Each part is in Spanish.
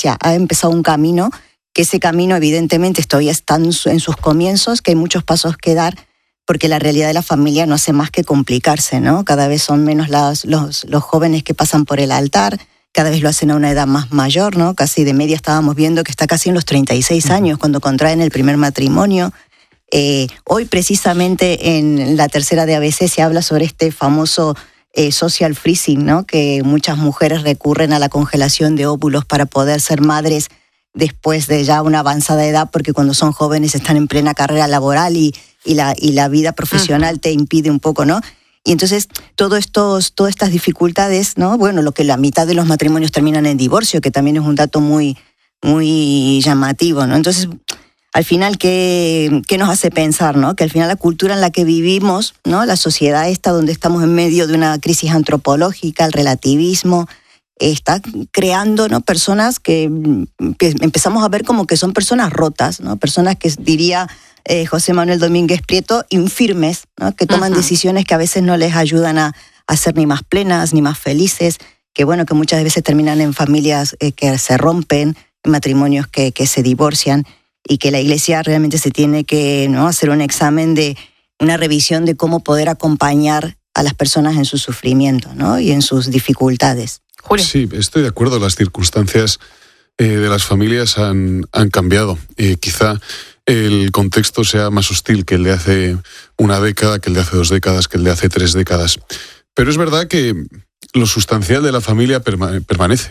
iglesia ha empezado un camino, que ese camino evidentemente todavía está en sus comienzos, que hay muchos pasos que dar, porque la realidad de la familia no hace más que complicarse, ¿no? Cada vez son menos los jóvenes que pasan por el altar, cada vez lo hacen a una edad más mayor, ¿no? Casi de media estábamos viendo que está casi en los 36 años cuando contraen el primer matrimonio. Hoy precisamente en la tercera de ABC se habla sobre este famoso social freezing, ¿no? Que muchas mujeres recurren a la congelación de óvulos para poder ser madres después de ya una avanzada edad, porque cuando son jóvenes están en plena carrera laboral y la vida profesional te impide un poco, ¿no? Y entonces todas estas dificultades, ¿no? Bueno, lo que la mitad de los matrimonios terminan en divorcio, que también es un dato muy, muy llamativo, ¿no? Entonces, al final, ¿qué nos hace pensar, ¿no? Que al final la cultura en la que vivimos, ¿no? La sociedad esta donde estamos en medio de una crisis antropológica, el relativismo, está creando, ¿no? Personas que empezamos a ver como que son personas rotas, ¿no? Personas que diría José Manuel Domínguez Prieto, infirmes, ¿no? Que toman decisiones que a veces no les ayudan a ser ni más plenas, ni más felices, que bueno, que muchas veces terminan en familias que se rompen, en matrimonios que se divorcian, y que la Iglesia realmente se tiene que, ¿no? hacer un examen una revisión de cómo poder acompañar a las personas en su sufrimiento, ¿no? Y en sus dificultades. Julio. Sí, estoy de acuerdo. Las circunstancias de las familias han cambiado. Quizá el contexto sea más hostil que el de hace una década, que el de hace 2 décadas, que el de hace 3 décadas. Pero es verdad que lo sustancial de la familia permanece.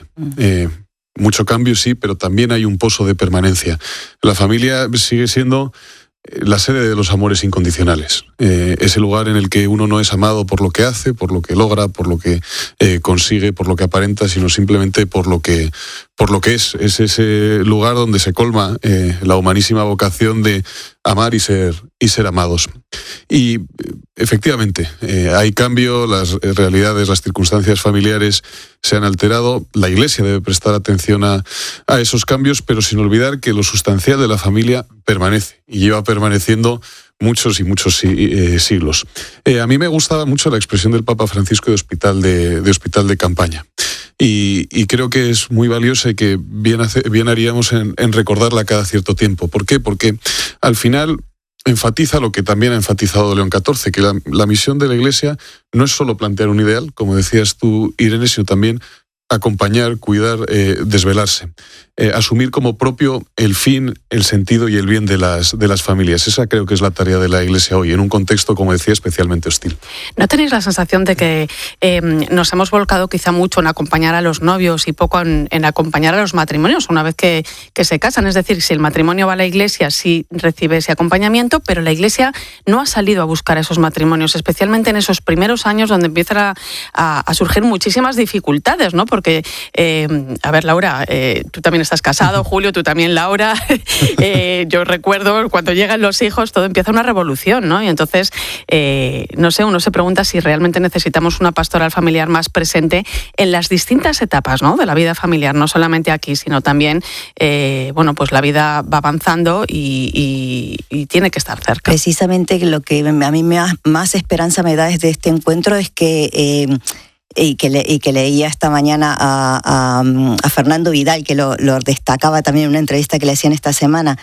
Mucho cambio, sí, pero también hay un pozo de permanencia. La familia sigue siendo la sede de los amores incondicionales. Ese lugar en el que uno no es amado por lo que hace, por lo que logra, por lo que consigue, por lo que aparenta, sino simplemente por lo que es. Es ese lugar donde se colma la humanísima vocación de amar y ser amados. Y efectivamente, hay cambio, las realidades, las circunstancias familiares se han alterado. La Iglesia debe prestar atención a esos cambios, pero sin olvidar que lo sustancial de la familia permanece y lleva permaneciendo muchos y muchos siglos. A mí me gustaba mucho la expresión del Papa Francisco de hospital de campaña. Y creo que es muy valiosa y que bien haríamos en recordarla cada cierto tiempo. ¿Por qué? Porque al final enfatiza lo que también ha enfatizado León XIV, que la misión de la Iglesia no es solo plantear un ideal, como decías tú, Irene, sino también acompañar, cuidar, desvelarse. Asumir como propio el fin, el sentido y el bien de las familias. Esa creo que es la tarea de la Iglesia hoy, en un contexto, como decía, especialmente hostil. ¿No tenéis la sensación de que nos hemos volcado quizá mucho en acompañar a los novios y poco en acompañar a los matrimonios una vez que se casan? Es decir, si el matrimonio va a la Iglesia, sí recibe ese acompañamiento, pero la Iglesia no ha salido a buscar esos matrimonios, especialmente en esos primeros años donde empiezan a surgir muchísimas dificultades, ¿no? Porque, a ver, Laura, tú también estás casado, Julio, tú también, Laura. Yo recuerdo cuando llegan los hijos, todo empieza una revolución, ¿no? Y entonces, no sé, uno se pregunta si realmente necesitamos una pastoral familiar más presente en las distintas etapas, ¿no? De la vida familiar, no solamente aquí, sino también, bueno, pues la vida va avanzando y tiene que estar cerca. Precisamente lo que a mí más esperanza me da desde este encuentro es que y que leía esta mañana a Fernando Vidal, que lo destacaba también en una entrevista que le hacían esta semana.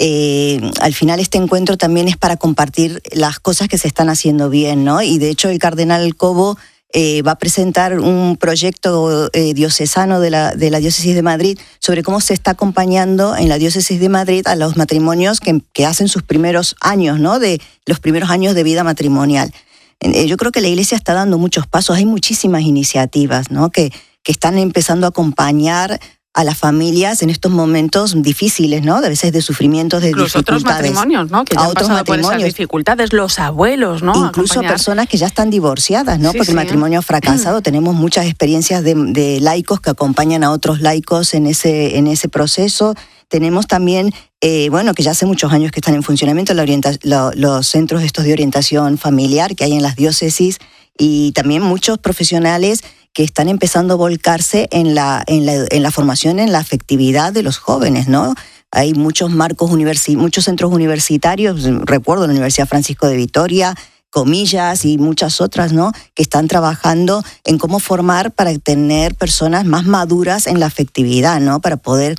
Al final este encuentro también es para compartir las cosas que se están haciendo bien, ¿no? Y de hecho el cardenal Cobo va a presentar un proyecto diocesano de la diócesis de Madrid sobre cómo se está acompañando en la diócesis de Madrid a los matrimonios que hacen sus primeros años, ¿no? De los primeros años de vida matrimonial. Yo creo que la Iglesia está dando muchos pasos, hay muchísimas iniciativas, ¿no? que están empezando a acompañar a las familias en estos momentos difíciles, ¿no? A veces de sufrimientos, de incluso dificultades. Otros matrimonios, ¿no? Que ya han pasado por esas dificultades, los abuelos, ¿no? Incluso personas que ya están divorciadas, ¿no? Porque el matrimonio ha fracasado. Tenemos muchas experiencias de laicos que acompañan a otros laicos en ese proceso. Tenemos también, bueno, que ya hace muchos años que están en funcionamiento los centros estos de orientación familiar que hay en las diócesis, y también muchos profesionales que están empezando a volcarse en la formación, en la afectividad de los jóvenes, ¿no? Hay muchos muchos centros universitarios, recuerdo la Universidad Francisco de Vitoria, Comillas y muchas otras, ¿no? Que están trabajando en cómo formar para tener personas más maduras en la afectividad, ¿no? Para poder